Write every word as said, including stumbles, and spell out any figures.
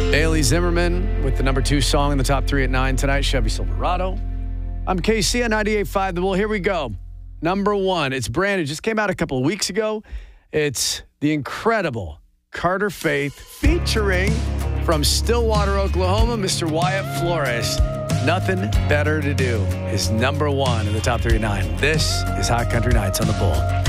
Bailey Zimmerman with the number two song in the top three at nine tonight, Chevy Silverado. I'm K C on ninety-eight point five The Bull. Here we go. Number one. It's brand new. Just came out a couple of weeks ago. It's the incredible Carter Faith featuring from Stillwater, Oklahoma, Mister Wyatt Flores. Nothing Better to Do is number one in the top three at nine. This is Hot Country Nights on The Bull.